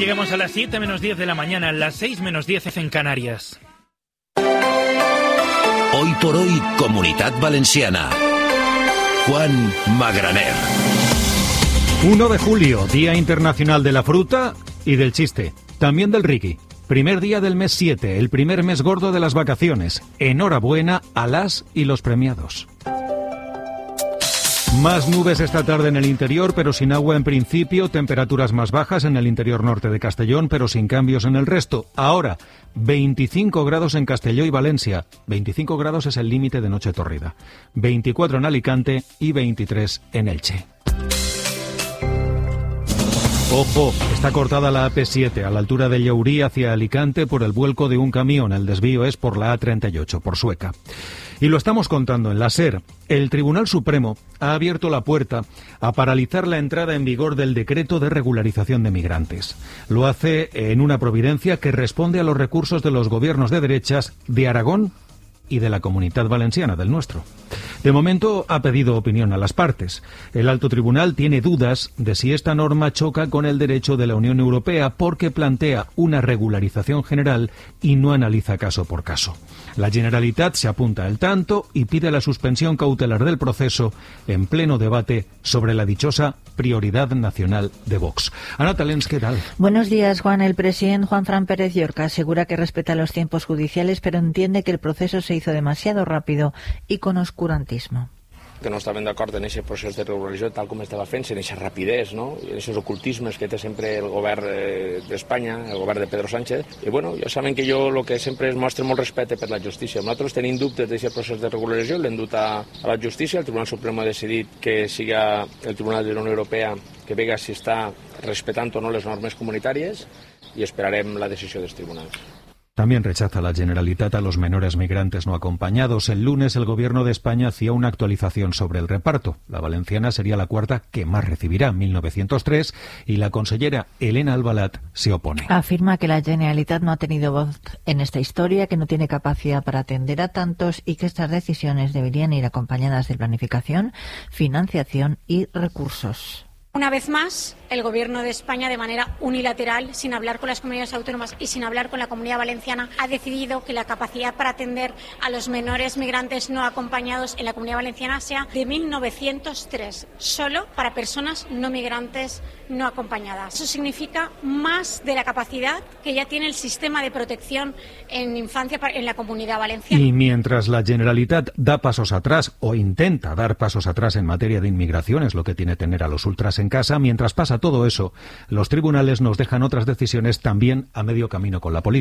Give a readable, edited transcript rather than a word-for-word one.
llegamos a las 7 menos 10 de la mañana, las 6 menos 10 en Canarias. Hoy por hoy, Comunitat Valenciana. Juan Magraner. 1 de julio, Día Internacional de la Fruta y del Chiste. También del Riqui. Primer día del mes 7, el primer mes gordo de las vacaciones. Enhorabuena a las y los premiados. Más nubes esta tarde en el interior, pero sin agua en principio. Temperaturas más bajas en el interior norte de Castellón, pero sin cambios en el resto. Ahora, 25 grados en Castelló y Valencia. 25 grados es el límite de noche torrida. 24 en Alicante y 23 en Elche. Ojo, está cortada la AP7 a la altura de Llaurí hacia Alicante por el vuelco de un camión. El desvío es por la A38, por Sueca. Y lo estamos contando en la SER. El Tribunal Supremo ha abierto la puerta a paralizar la entrada en vigor del decreto de regularización de migrantes. Lo hace en una providencia que responde a los recursos de los gobiernos de derechas de Aragón y de la Comunitat Valenciana, del nuestro. De momento ha pedido opinión a las partes. El alto tribunal tiene dudas de si esta norma choca con el derecho de la Unión Europea porque plantea una regularización general y no analiza caso por caso. La Generalitat se apunta al tanto y pide la suspensión cautelar del proceso en pleno debate sobre la dichosa prioridad nacional de Vox. Ana Talens, ¿qué tal? Buenos días, Juan. El presidente Juan Fran Pérez Llorca asegura que respeta los tiempos judiciales, pero entiende que el proceso se hizo demasiado rápido y con oscurantismo. Que no estaven d'acord en aquest procés de regularització tal com estava fent-se, en aquesta rapidesa, no? En aquests ocultismes que té sempre el govern d'Espanya, el govern de Pedro Sánchez. I bueno, ja saben que jo el que sempre es mostra molt respecte per la justícia. Nosaltres tenim dubtes d'aquest procés de regularització, l'hem dut a la justícia, el Tribunal Supremo ha decidit que siga el Tribunal de la Unió Europea que vega si està respectant o no les normes comunitàries i esperarem la decisió dels tribunals. También rechaza la Generalitat a los menores migrantes no acompañados. El lunes el Gobierno de España hacía una actualización sobre el reparto. La valenciana sería la cuarta que más recibirá, 1.903, y la consellera Elena Albalat se opone. Afirma que la Generalitat no ha tenido voz en esta historia, que no tiene capacidad para atender a tantos y que estas decisiones deberían ir acompañadas de planificación, financiación y recursos. Una vez más, el Gobierno de España, de manera unilateral, sin hablar con las comunidades autónomas y sin hablar con la Comunidad Valenciana, ha decidido que la capacidad para atender a los menores migrantes no acompañados en la Comunidad Valenciana sea de 1.903, solo para personas no migrantes no acompañadas. Eso significa más de la capacidad que ya tiene el sistema de protección en infancia en la Comunidad Valenciana. Y mientras la Generalitat da pasos atrás o intenta dar pasos atrás en materia de inmigración, es lo que tiene tener a los ultras en casa, mientras pasa todo eso, los tribunales nos dejan otras decisiones también a medio camino con la política.